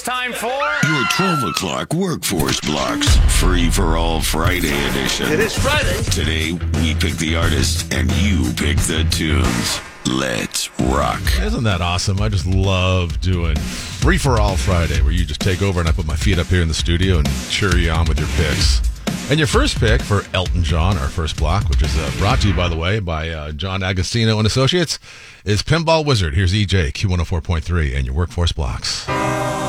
time for your 12 o'clock Workforce Blocks Free-for-All Friday edition. It is Friday. Today, we pick the artist and you pick the tunes. Let's rock. Isn't that awesome? I just love doing Free-for-All Friday, where you just take over and I put my feet up here in the studio and cheer you on with your picks. And your first pick for Elton John, our first block, which is brought to you, by the way, by John Agostino and Associates, is Pinball Wizard. Here's EJ, Q104.3, and your Workforce Blocks.